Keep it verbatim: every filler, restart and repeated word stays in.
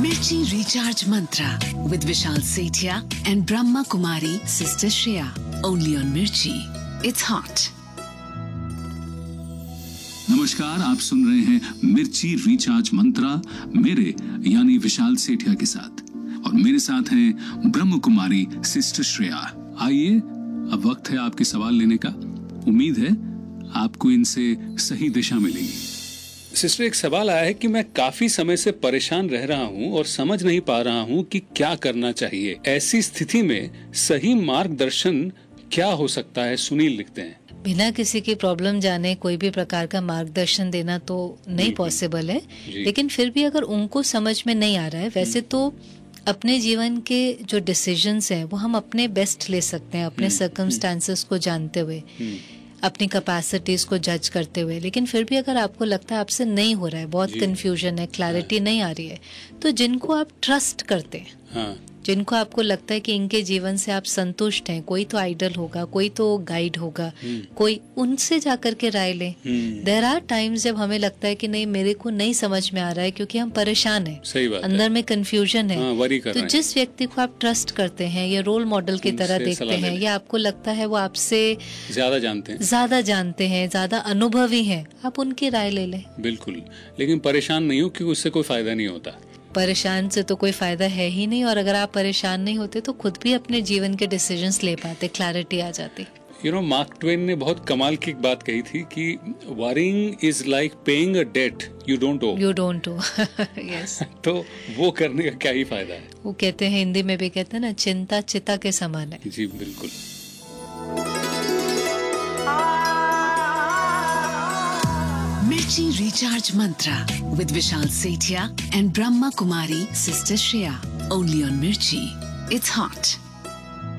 Mirchi Recharge Mantra with Vishal Sethia and Brahma Kumari Sister Shreya. Only on Mirchi. It's hot. नमस्कार, आप सुन रहे हैं मिर्ची recharge मंत्रा मेरे यानी विशाल सेठिया के साथ, और मेरे साथ हैं ब्रह्म कुमारी सिस्टर श्रेया। आइए, अब वक्त है आपके सवाल लेने का। उम्मीद है आपको इनसे सही दिशा मिलेगी। सिस्टर, एक सवाल आया है कि मैं काफी समय से परेशान रह रहा हूँ और समझ नहीं पा रहा हूँ कि क्या करना चाहिए। ऐसी स्थिति में सही मार्गदर्शन क्या हो सकता है? सुनील लिखते हैं। बिना किसी की प्रॉब्लम जाने कोई भी प्रकार का मार्गदर्शन देना तो नहीं पॉसिबल है, लेकिन फिर भी अगर उनको समझ में नहीं आ रहा है, वैसे तो अपने जीवन के जो डिसीजंस हैं वो हम अपने बेस्ट ले सकते हैं, अपने सर्कमस्टांसेस को जानते हुए, अपनी कैपेसिटीज को जज करते हुए। लेकिन फिर भी अगर आपको लगता है आपसे नहीं हो रहा है, बहुत कंफ्यूजन है, क्लैरिटी नहीं आ रही है, तो जिनको आप ट्रस्ट करते हैं, हाँ। जिनको आपको लगता है कि इनके जीवन से आप संतुष्ट हैं, कोई तो आइडल होगा, कोई तो गाइड होगा, कोई, उनसे जाकर के राय लें। देयर आर टाइम्स जब हमें लगता है कि नहीं, मेरे को नहीं समझ में आ रहा है क्योंकि हम परेशान हैं, सही बात अंदर है। में कंफ्यूजन है, हाँ, वरी कर तो जिस व्यक्ति को आप ट्रस्ट करते हैं या रोल मॉडल की तरह देखते हैं या आपको लगता है वो आपसे ज्यादा जानते हैं ज्यादा जानते हैं ज्यादा अनुभवी हैं, आप उनकी राय ले लें। बिल्कुल, लेकिन परेशान नहीं हो क्योंकि उससे कोई फायदा नहीं होता। परेशान से तो कोई फायदा है ही नहीं, और अगर आप परेशान नहीं होते तो खुद भी अपने जीवन के डिसीजंस ले पाते, क्लैरिटी आ जाती। यू नो, मार्क ट्वेन ने बहुत कमाल की बात कही थी कि worrying is like paying a date you don't O you don't O yes. तो वो करने का क्या ही फायदा है। वो कहते हैं, हिंदी में भी कहते हैं ना, चिंता चिता के समान है। जी बिल्कुल। Mirchi Recharge Mantra with Vishal Sethia and Brahma Kumari Sister Shreya. Only on Mirchi. It's hot.